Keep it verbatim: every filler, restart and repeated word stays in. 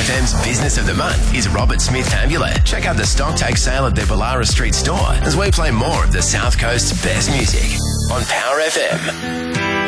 F M's Business of the Month is Robert Smith Amulet. Check out the stock take sale at their Ballara Street store as we play more of the South Coast's best music on Power F M.